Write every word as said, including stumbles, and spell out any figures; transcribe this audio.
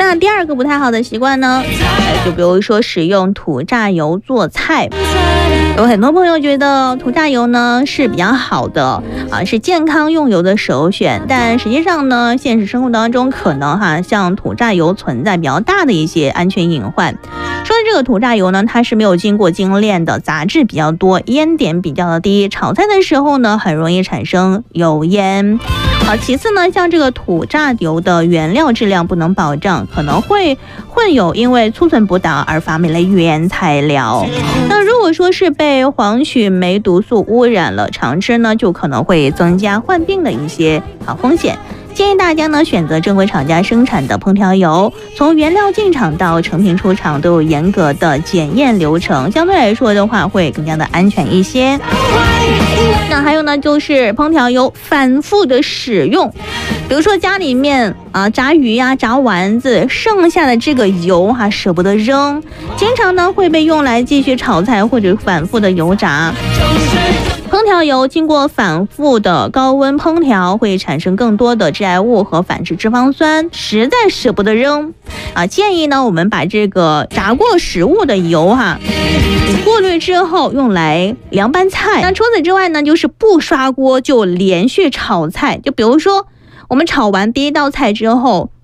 那第二个不太好的习惯呢，就比如说使用土榨油做菜。有很多朋友觉得土榨油呢是比较好的啊，是健康用油的首选，但实际上呢，现实生活当中可能哈，像土榨油存在比较大的一些安全隐患。说的这个土榨油呢，它是没有经过精炼的，杂质比较多，烟点比较的低，炒菜的时候呢，很容易产生油烟。好，其次呢，像这个土榨油的原料质量不能保障，可能会混有因为储存不当而发霉的原材料。那如果说是被黄曲霉毒素污染了，常吃呢就可能会增加患病的一些啊风险。建议大家呢选择正规厂家生产的烹调油，从原料进厂到成品出厂都有严格的检验流程，相对来说的话会更加的安全一些。那还有呢，就是烹调油反复的使用，比如说家里面啊炸鱼呀、炸丸子剩下的这个油哈、啊、舍不得扔，经常呢会被用来继续炒菜或者反复的油炸。烹调油经过反复的高温烹调，会产生更多的致癌物和反式脂肪酸，实在舍不得扔啊！建议呢，我们把这个炸过食物的油哈、啊，过滤之后用来凉拌菜。那除此之外呢，就是不刷锅就连续炒菜，就比如说我们炒完第一道菜之后，